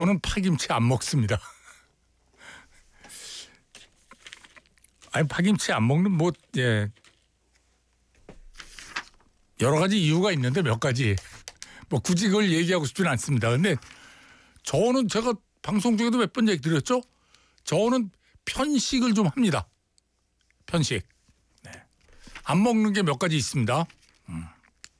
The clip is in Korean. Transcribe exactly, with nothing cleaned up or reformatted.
저는 파김치 안 먹습니다. 아니 파김치 안 먹는 뭐 예. 여러 가지 이유가 있는데 몇 가지 뭐 굳이 그걸 얘기하고 싶지는 않습니다. 근데 저는 제가 방송 중에도 몇 번 얘기 드렸죠. 저는 편식을 좀 합니다. 편식. 네. 안 먹는 게 몇 가지 있습니다. 음.